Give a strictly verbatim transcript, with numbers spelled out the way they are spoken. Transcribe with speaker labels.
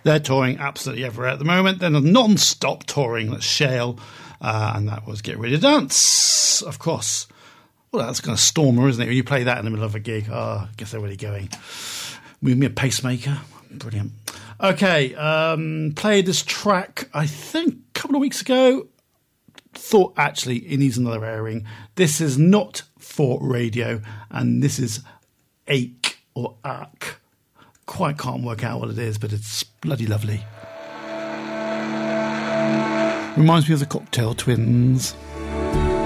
Speaker 1: They're touring absolutely everywhere at the moment. Then a non-stop touring, that's Shale, uh, and that was Get Ready to Dance, of course. Well, that's kind of Stormer, isn't it? When you play that in the middle of a gig, oh, I guess they're really going. Move me a pacemaker. Brilliant. Okay, um, played this track, I think, a couple of weeks ago. Thought, actually, it needs another airing. This is not for radio, and this is Ache or Ack. Quite can't work out what it is, but it's bloody lovely. Reminds me of the Cocktail Twins.